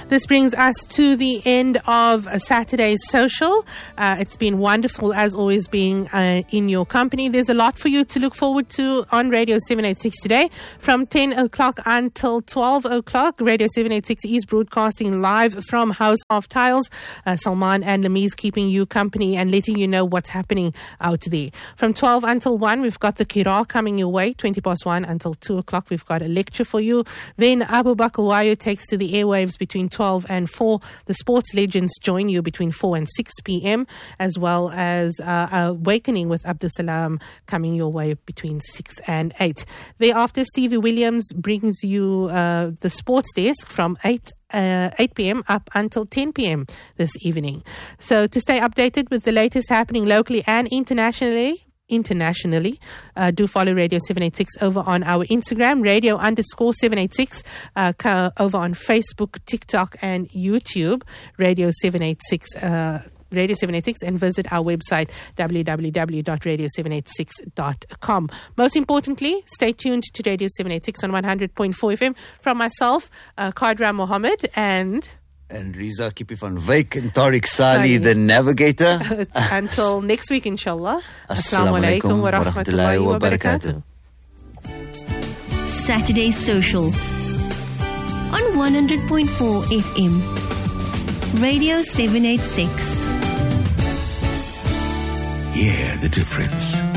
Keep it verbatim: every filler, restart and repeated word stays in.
This brings us to the end of Saturday's social. Uh, it's been wonderful, as always, being uh, in your company. There's a lot for you to look forward to on Radio seven eighty-six today. From ten o'clock until twelve o'clock, Radio seven eighty-six is broadcasting live from House of Tiles. Uh, Salman and Lamise keeping you company and letting you know what's happening out there. From twelve until one, we've got the Kira coming your way. twenty past one until two o'clock, we've got a lecture for you. Then Abu Bakr Wayo takes to the airwaves between twelve and four. The sports legends join you between four and six p.m. as well as uh, Awakening with Abdul Salam coming your way between six and eight. Thereafter, Stevie Williams brings you uh, the sports desk from eight Uh, eight p.m. up until ten p.m. this evening. So to stay updated with the latest happening locally and internationally, internationally, uh, do follow Radio seven eighty-six over on our Instagram, radio underscore seven eighty-six, uh, over on Facebook, TikTok, and YouTube, Radio seven eighty-six, uh, Radio seven eighty-six, and visit our website, w w w dot radio seven eighty-six dot com. Most importantly, stay tuned to Radio seven eighty-six on one hundred point four F M. From myself, uh, Kadra Mohammed, and... And Riza Kipi van Wyk and Tariq Sali, the navigator. Until next week, inshallah. Assalamu alaikum wa rahmatullahi wa barakatuh. Saturday Social on one hundred point four F M. Radio seven eighty-six. Hear the difference.